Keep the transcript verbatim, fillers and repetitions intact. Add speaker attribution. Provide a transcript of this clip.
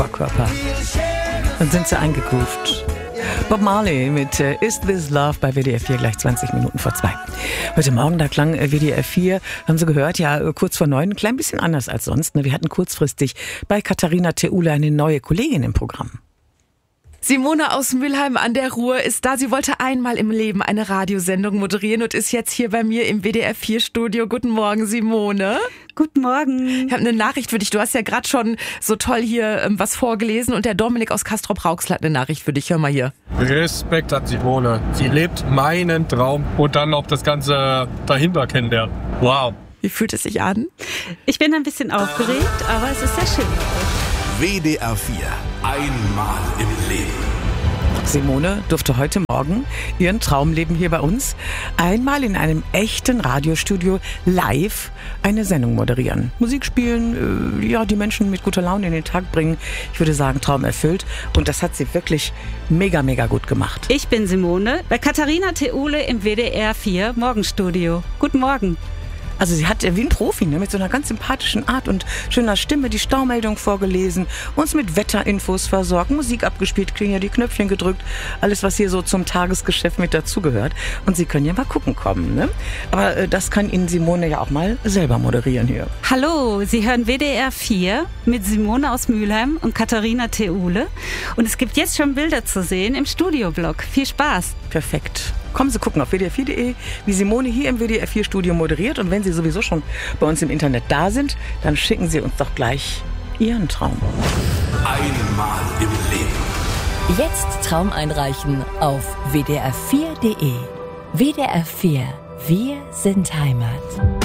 Speaker 1: Körper. Dann sind sie eingegroovt. Bob Marley mit äh, Is This Love bei W D R vier gleich zwanzig Minuten vor zwei. Heute Morgen, da klang äh, W D R vier, haben Sie gehört, ja äh, kurz vor neun, ein klein bisschen anders als sonst. Ne? Wir hatten kurzfristig bei Katharina Theule eine neue Kollegin im Programm.
Speaker 2: Simone aus Mülheim an der Ruhr ist da. Sie wollte einmal im Leben eine Radiosendung moderieren und ist jetzt hier bei mir im W D R vier Studio. Guten Morgen, Simone.
Speaker 3: Guten Morgen.
Speaker 2: Ich habe eine Nachricht für dich. Du hast ja gerade schon so toll hier ähm, was vorgelesen und der Dominik aus Castrop-Rauxel hat eine Nachricht für dich. Hör mal hier.
Speaker 4: Respekt an Simone. Sie lebt meinen Traum und dann noch das Ganze dahinter kennenlernen. Wow.
Speaker 2: Wie fühlt es sich an?
Speaker 3: Ich bin ein bisschen aufgeregt, aber es ist sehr schön.
Speaker 5: W D R vier. Einmal im Leben.
Speaker 1: Simone durfte heute Morgen ihren Traumleben hier bei uns einmal in einem echten Radiostudio live eine Sendung moderieren. Musik spielen, äh, ja, die Menschen mit guter Laune in den Tag bringen. Ich würde sagen, Traum erfüllt. Und das hat sie wirklich mega, mega gut gemacht.
Speaker 3: Ich bin Simone bei Katharina Theule im W D R vier Morgenstudio. Guten Morgen.
Speaker 1: Also sie hat wie ein Profi, ne, mit so einer ganz sympathischen Art und schöner Stimme die Staumeldung vorgelesen, uns mit Wetterinfos versorgt, Musik abgespielt, kriegen ja die Knöpfchen gedrückt, alles was hier so zum Tagesgeschäft mit dazugehört. Und Sie können ja mal gucken kommen, ne? Aber äh, das kann Ihnen Simone ja auch mal selber moderieren hier.
Speaker 3: Hallo, Sie hören W D R vier mit Simone aus Mülheim und Katharina Theule. Und es gibt jetzt schon Bilder zu sehen im Studioblog. Viel Spaß.
Speaker 1: Perfekt. Kommen Sie gucken auf W D R vier punkt de, wie Simone hier im W D R vier Studio moderiert. Und wenn Sie sowieso schon bei uns im Internet da sind, dann schicken Sie uns doch gleich Ihren Traum.
Speaker 5: Einmal im Leben.
Speaker 6: Jetzt Traum einreichen auf W D R vier punkt de. W D R vier. Wir sind Heimat.